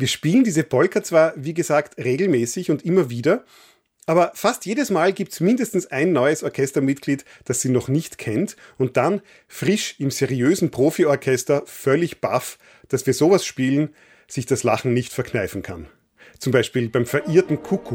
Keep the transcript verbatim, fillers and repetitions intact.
Wir spielen diese Polka zwar, wie gesagt, regelmäßig und immer wieder, aber fast jedes Mal gibt's mindestens ein neues Orchestermitglied, das sie noch nicht kennt und dann frisch im seriösen Profiorchester völlig baff, dass wir sowas spielen, sich das Lachen nicht verkneifen kann. Zum Beispiel beim verirrten Kuckuck.